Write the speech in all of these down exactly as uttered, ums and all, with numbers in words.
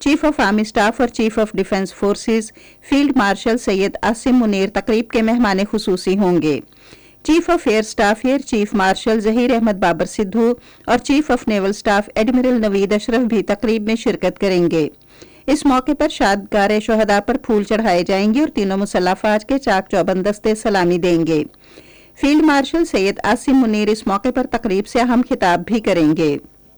Chief of army staff اور chief of defence forces field marshal Syed Asim Munir تقریب کے مہمان خصوصی ہوں گے۔ Chief of air staff air chief marshal Zaheer Ahmad Babar Sidhu اور chief of naval staff admiral نوید اشرف بھی تقریب میں شرکت کریں گے۔ اس موقع پر شادگار شہداء پر پھول چڑھائے جائیں گے اور تینوں مسلح افواج کے چاق چوبند دستے سلامی دیں گے۔ فیلڈ مارشل سید عاصم منیر اس موقع پر تقریب سے اہم خطاب بھی کریں گے۔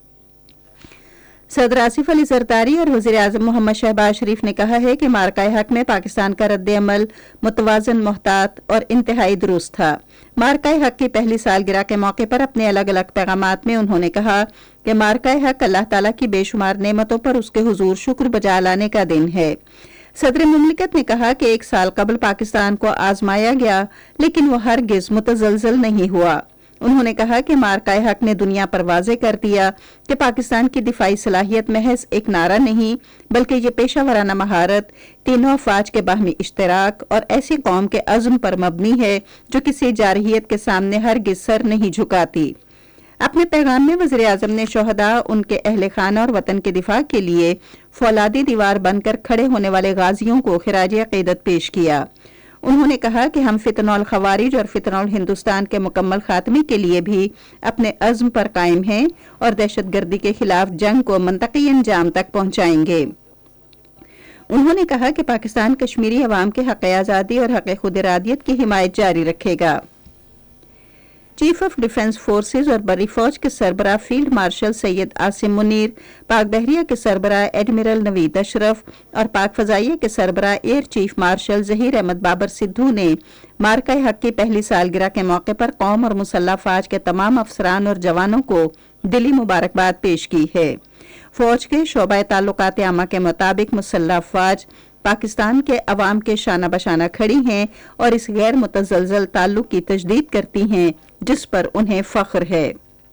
صدر آصف علی زرداری اور وزیر اعظم محمد شہباز شریف نے کہا ہے کہ معرکہ حق میں پاکستان کا رد عمل متوازن، محتاط اور انتہائی درست تھا۔ معرکہ حق کی پہلی سالگرہ کے موقع پر اپنے الگ الگ پیغامات میں انہوں نے کہا کہ معرکہ حق اللہ تعالیٰ کی بے شمار نعمتوں پر اس کے حضور شکر بجا لانے کا دن ہے۔ صدر مملکت نے کہا کہ ایک سال قبل پاکستان کو آزمایا گیا لیکن وہ ہرگز متزلزل نہیں ہوا۔ انہوں نے کہا کہ معرکہ حق نے دنیا پر واضح کر دیا کہ پاکستان کی دفاعی صلاحیت محض ایک نعرہ نہیں بلکہ یہ پیشہ ورانہ مہارت، تینوں افواج کے باہمی اشتراک اور ایسی قوم کے عزم پر مبنی ہے جو کسی جارحیت کے سامنے ہرگز سر نہیں جھکاتی۔ اپنے پیغام میں وزیر اعظم نے شہداء، ان کے اہل خانہ اور وطن کے دفاع کے لیے فولادی دیوار بن کر کھڑے ہونے والے غازیوں کو خراج عقیدت پیش کیا۔ انہوں نے کہا کہ ہم فتنہ الخوارج اور فتنہ الہندوستان کے مکمل خاتمے کے لیے بھی اپنے عزم پر قائم ہیں اور دہشت گردی کے خلاف جنگ کو منطقی انجام تک پہنچائیں گے۔ انہوں نے کہا کہ پاکستان کشمیری عوام کے حق آزادی اور حق خود ارادیت کی حمایت جاری رکھے گا۔ چیف آف ڈیفنس فورسز اور بری فوج کے سربراہ فیلڈ مارشل سید عاصم منیر، پاک بحریہ کے سربراہ ایڈمرل نوید اشرف اور پاک فضائیہ کے سربراہ air chief marshal Zaheer Ahmad Babar Sidhu نے معرکہ حق کی پہلی سالگرہ کے موقع پر قوم اور مسلح افواج کے تمام افسران اور جوانوں کو دلی مبارکباد پیش کی ہے۔ فوج کے شعبہ تعلقات عامہ کے مطابق مسلح افواج پاکستان کے عوام کے شانہ بشانہ کھڑی ہیں اور اس غیر متزلزل تعلق کی تجدید کرتی ہیں جس پر انہیں فخر ہے۔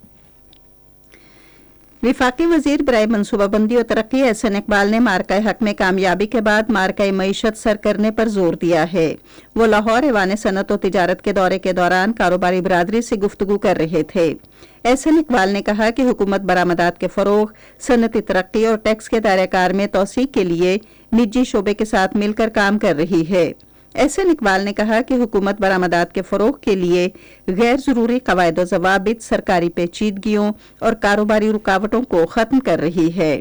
وفاقی وزیر برائے منصوبہ بندی و ترقی احسن اقبال نے معرکہ حق میں کامیابی کے بعد معرکہ معیشت سر کرنے پر زور دیا ہے۔ وہ لاہور ایوان صنعت و تجارت کے دورے کے دوران کاروباری برادری سے گفتگو کر رہے تھے۔ احسن اقبال نے کہا کہ حکومت برآمدات کے فروغ، صنعتی ترقی اور ٹیکس کے دائرہ کار میں توسیع کے لیے نجی شعبے کے ساتھ مل کر کام کر رہی ہے۔ احسن اقبال نے کہا کہ حکومت برآمدات کے فروغ کے لیے غیر ضروری قواعد و ضوابط، سرکاری پیچیدگیوں اور کاروباری رکاوٹوں کو ختم کر رہی ہے۔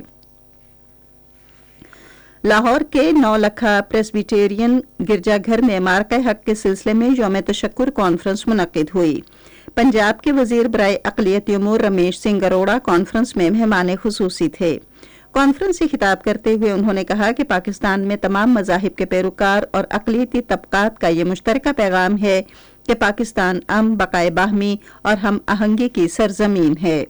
لاہور کے نو لکھا پریسبیٹیرین گرجا گھر میں معرکہ حق کے سلسلے میں یوم تشکر کانفرنس منعقد ہوئی۔ پنجاب کے وزیر برائے اقلیتی امور رمیش سنگھ اروڑا کانفرنس میں مہمان خصوصی تھے۔ کانفرنس سے خطاب کرتے ہوئے انہوں نے کہا کہ پاکستان میں تمام مذاہب کے پیروکار اور اقلیتی طبقات کا یہ مشترکہ پیغام ہے کہ پاکستان امن، بقائے باہمی اور ہم آہنگی کی سرزمین ہے۔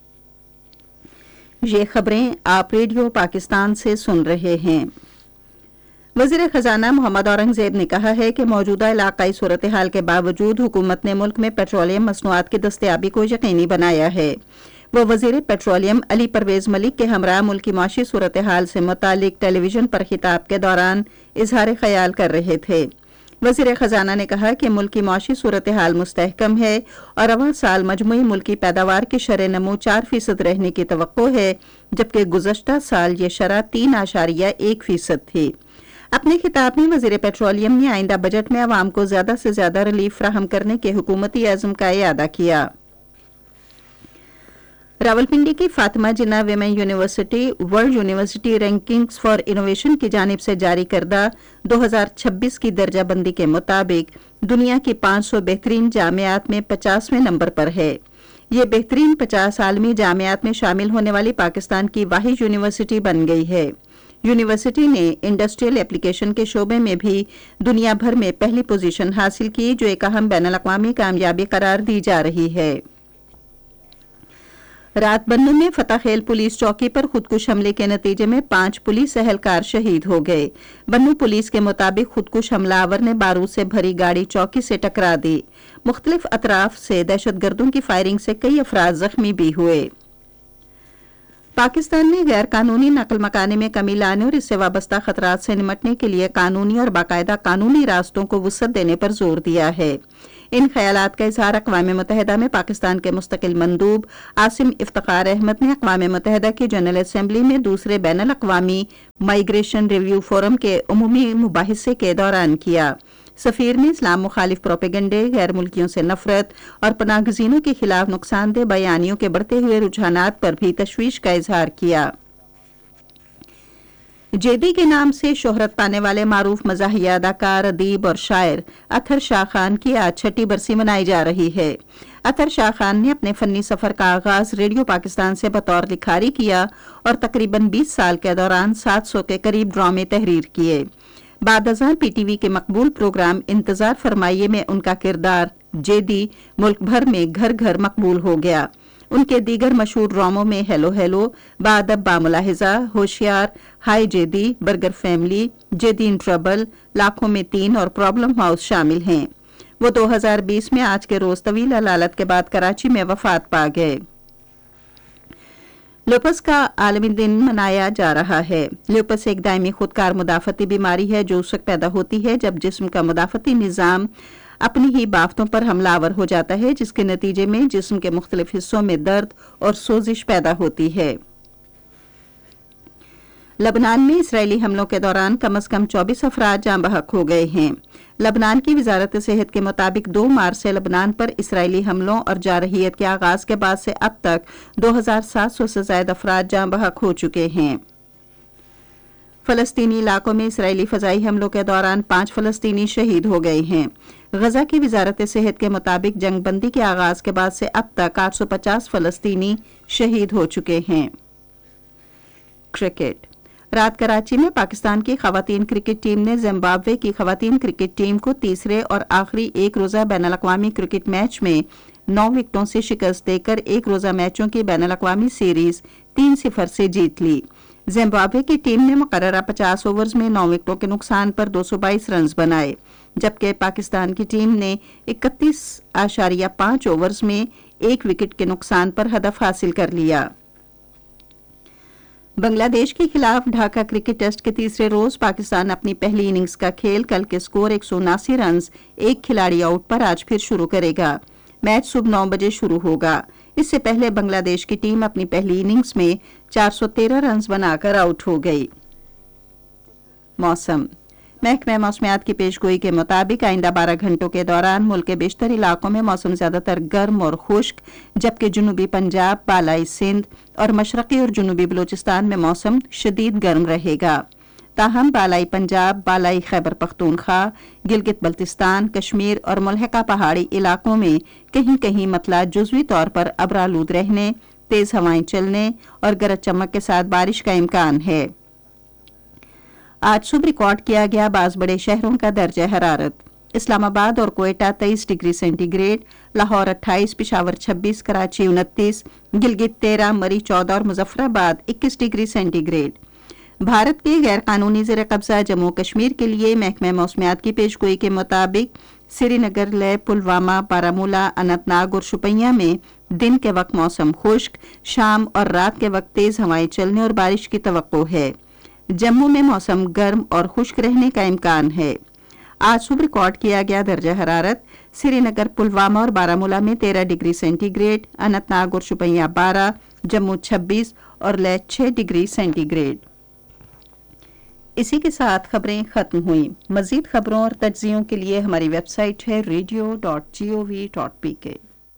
یہ خبریں آپ ریڈیو پاکستان سے سن رہے ہیں۔ وزیر خزانہ محمد اورنگزیب نے کہا ہے کہ موجودہ علاقائی صورتحال کے باوجود حکومت نے ملک میں پیٹرولیم مصنوعات کی دستیابی کو یقینی بنایا ہے۔ وہ وزیر پیٹرولیم علی پرویز ملک کے ہمراہ ملکی معاشی صورتحال سے متعلق ٹیلی ویژن پر خطاب کے دوران اظہار خیال کر رہے تھے۔ وزیر خزانہ نے کہا کہ ملکی معاشی صورتحال مستحکم ہے اور رواں سال مجموعی ملکی پیداوار کی شرح نمو چار فیصد رہنے کی توقع ہے، جبکہ گزشتہ سال یہ شرح تین اشاریہ ایک فیصد تھی۔ اپنے خطاب میں وزیر پیٹرولیم نے آئندہ بجٹ میں عوام کو زیادہ سے زیادہ ریلیف فراہم کرنے کے حکومتی عزم کا اعادہ کیا۔ راولپنڈی کی فاطمہ جناح women university world university رینکنگز for innovation کی جانب سے جاری کردہ دو ہزار چھبیس کی درجہ بندی کے مطابق دنیا کی پانچ سو بہترین جامعات میں پچاسویں نمبر پر ہے۔ یہ بہترین پچاس عالمی جامعات میں شامل ہونے والی پاکستان کی واحد یونیورسٹی بن گئی ہے۔ یونیورسٹی نے انڈسٹریل اپلیکیشن کے شعبے میں بھی دنیا بھر میں پہلی پوزیشن حاصل کی، جو ایک اہم بین الاقوامی کامیابی قرار دی جا رہی ہے۔ رات بنو میں فتح خیل پولیس چوکی پر خودکش حملے کے نتیجے میں پانچ پولیس اہلکار شہید ہو گئے۔ بنو پولیس کے مطابق خودکش حملہ آور نے بارود سے بھری گاڑی چوکی سے ٹکرا دی۔ مختلف اطراف سے دہشت گردوں کی فائرنگ سے کئی افراد زخمی بھی ہوئے۔ پاکستان نے غیر قانونی نقل مکانی میں کمی لانے اور اس سے وابستہ خطرات سے نمٹنے کے لیے قانونی اور باقاعدہ قانونی راستوں کو وسعت دینے پر زور دیا ہے۔ ان خیالات کا اظہار اقوام متحدہ میں پاکستان کے مستقل مندوب عاصم افتخار احمد نے اقوام متحدہ کی جنرل اسمبلی میں دوسرے بین الاقوامی مائیگریشن ریویو فورم کے عمومی مباحثے کے دوران کیا۔ سفیر نے اسلام مخالف پروپیگنڈے، غیر ملکیوں سے نفرت اور پناہ گزینوں کے خلاف نقصان دہ بیانیوں کے بڑھتے ہوئے رجحانات پر بھی تشویش کا اظہار کیا۔ جیدی کے نام سے شہرت پانے والے معروف مزاحیہ اداکار، ادیب اور شاعر اطہر شاہ خان کی آج چھٹی برسی منائی جا رہی ہے۔ اطہر شاہ خان نے اپنے فنی سفر کا آغاز ریڈیو پاکستان سے بطور لکھاری کیا اور تقریباً بیس سال کے دوران سات سو کے قریب ڈرامے تحریر کیے۔ بعد ازاں پی ٹی وی کے مقبول پروگرام انتظار فرمائیے میں ان کا کردار جیدی ملک بھر میں گھر گھر مقبول ہو گیا۔ ان کے دیگر مشہور ڈراموں میں ہیلو ہیلو، بادب با ملاحظہ، ہوشیار، high Jaidi, burger family, Jaidi in trouble, لاکھوں میں تین اور پرابلم ہاؤس شامل ہیں۔ وہ دو ہزار بیس میں آج کے روز طویل علالت کے بعد کراچی میں وفات پا گئے۔ لوپس کا عالمی دن منایا جا رہا ہے۔ لوپس ایک دائمی خودکار مدافعتی بیماری ہے جو اس وقت پیدا ہوتی ہے جب جسم کا مدافعتی نظام اپنی ہی بافتوں پر حملہ آور ہو جاتا ہے، جس کے نتیجے میں جسم کے مختلف حصوں میں درد اور سوزش پیدا ہوتی ہے۔ لبنان میں اسرائیلی حملوں کے دوران کم از کم چوبیس افراد جاں بحق ہو گئے ہیں۔ لبنان کی وزارت صحت کے مطابق دو مارچ سے لبنان پر اسرائیلی حملوں اور جارحیت کے آغاز کے بعد سے اب تک دو ہزار سات سو سے زائد افراد جاں بحق ہو چکے ہیں۔ فلسطینی علاقوں میں اسرائیلی فضائی حملوں کے دوران پانچ فلسطینی شہید ہو گئے ہیں۔ غزہ کی وزارت صحت کے مطابق جنگ بندی کے آغاز کے بعد سے اب تک آٹھ سو پچاس فلسطینی شہید ہو چکے ہیں۔ کرکٹ رات کراچی میں پاکستان کی خواتین کرکٹ ٹیم نے زمبابوے کی خواتین کرکٹ ٹیم کو تیسرے اور آخری ایک روزہ بین الاقوامی کرکٹ میچ میں نو وکٹوں سے شکست دے کر ایک روزہ میچوں کی بین الاقوامی سیریز تین صفر سے جیت لی۔ زمبابوے کی ٹیم نے مقررہ پچاس اوورز میں نو وکٹوں کے نقصان پر دو سو بائیس رنز بنائے، جبکہ پاکستان کی ٹیم نے اکتیس اشاریہ پانچ اوورز میں ایک وکٹ کے نقصان پر ہدف حاصل کر لیا۔ بنگلہ دیش کے خلاف ڈھاکہ کرکٹ ٹیسٹ کے تیسرے روز پاکستان اپنی پہلی اننگز کا کھیل کل کے سکور ایک سو اناسی رنز ایک کھلاڑی آؤٹ پر آج پھر شروع کرے گا۔ میچ صبح نو بجے شروع ہوگا۔ اس سے پہلے بنگلہ دیش کی ٹیم اپنی پہلی اننگز میں چار سو تیرہ رنز بنا کر آؤٹ ہو گئی۔ موسم محکمہ موسمیات کی پیشگوئی کے مطابق آئندہ بارہ گھنٹوں کے دوران ملک کے بیشتر علاقوں میں موسم زیادہ تر گرم اور خشک، جبکہ جنوبی پنجاب، بالائی سندھ اور مشرقی اور جنوبی بلوچستان میں موسم شدید گرم رہے گا۔ تاہم بالائی پنجاب، بالائی خیبر پختونخوا، گلگت بلتستان، کشمیر اور ملحقہ پہاڑی علاقوں میں کہیں کہیں مطلع جزوی طور پر ابرآلود رہنے، تیز ہوائیں چلنے اور گرج چمک کے ساتھ بارش کا امکان ہے۔ آج صبح ریکارڈ کیا گیا بعض بڑے شہروں کا درجہ حرارت: اسلام آباد اور کوئٹہ تیئیس ڈگری سینٹی گریڈ، لاہور اٹھائیس، پشاور چھبیس، کراچی انتیس، گلگت تیرہ، مری چودہ اور مظفر آباد اکیس ڈگری سینٹی گریڈ۔ بھارت کے غیر قانونی زیر قبضہ جموں کشمیر کے لیے محکمہ موسمیات کی پیشگوئی کے مطابق سری نگر، لے، پلوامہ، بارامولہ، اننت ناگ اور شوپیاں میں دن کے وقت موسم خشک، شام اور رات کے وقت تیز ہوائیں چلنے اور بارش کی توقع ہے۔ جموں میں موسم گرم اور خشک رہنے کا امکان ہے۔ آج صبح ریکارڈ کیا گیا درجہ حرارت سری نگر، پلوامہ اور بارامولہ میں تیرہ degree centi grade, Anant Nag اور شوپیاں بارہ، جموں چھبیس اور لے چھ ڈگری سینٹی گریڈ۔ اسی کے ساتھ خبریں ختم ہوئیں۔ مزید خبروں اور تجزیوں کے لیے ہماری ویب سائٹ ہے ریڈیو ڈاٹ جی او وی ڈاٹ پی کے۔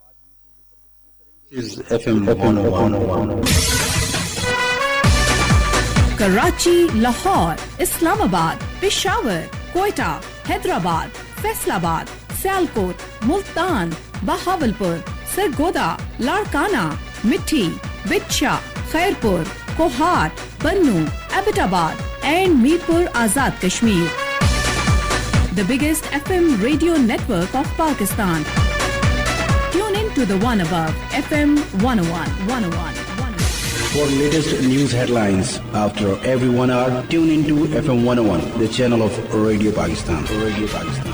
کراچی، لاہور، اسلام آباد، پشاور، کوئٹہ، حیدرآباد، فیصل آباد، سیالکوٹ، ملتان، بہاولپور، سرگودا، لاڑکانہ، مٹھی، بچھا، خیرپور، کوہاٹ، بنو، ایبٹ آباد and Mirpur Azad Kashmir. The biggest F M radio network of Pakistan. Tune in to the one above F M one oh one, one oh one, one oh one. For latest news headlines after every one hour, tune in to F M one oh one, the channel of Radio Pakistan. Radio Pakistan.